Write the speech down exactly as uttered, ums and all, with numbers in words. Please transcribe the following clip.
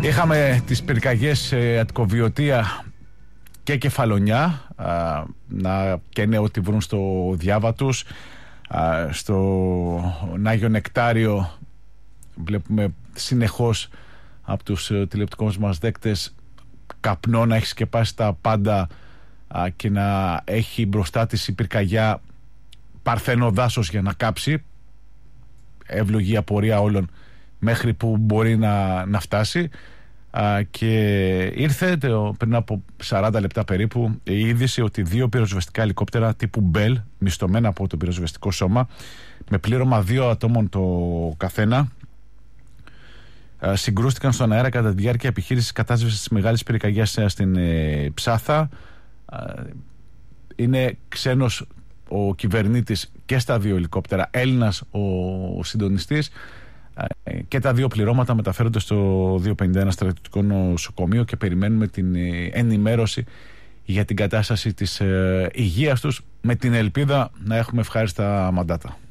Είχαμε τις πυρκαγιές ε, Αττικοβιωτία και Κεφαλονιά α, να καίνε ό,τι βρουν στο διάβα τους. Α, στο Άγιο Νεκτάριο βλέπουμε συνεχώς από τους ε, τηλεοπτικούς μας δέκτες καπνό να έχει σκεπάσει τα πάντα α, και να έχει μπροστά της η πυρκαγιά παρθένο δάσος για να κάψει. Εύλογη απορία όλων μέχρι που μπορεί να, να φτάσει. Α, και ήρθε το, πριν από σαράντα λεπτά περίπου η είδηση ότι δύο πυροσβεστικά ελικόπτερα τύπου Bell, μισθωμένα από το πυροσβεστικό σώμα, με πλήρωμα δύο ατόμων το καθένα, α, συγκρούστηκαν στον αέρα κατά τη διάρκεια επιχείρησης κατάσβεσης της μεγάλης πυρκαγιάς στην ε, Ψάθα. Α, είναι ξένος ο κυβερνήτης και στα δύο ελικόπτερα, Έλληνας ο, ο συντονιστής, και τα δύο πληρώματα μεταφέρονται στο διακόσια πενήντα ένα στρατιωτικό νοσοκομείο και περιμένουμε την ενημέρωση για την κατάσταση της υγείας τους, με την ελπίδα να έχουμε ευχάριστα μαντάτα.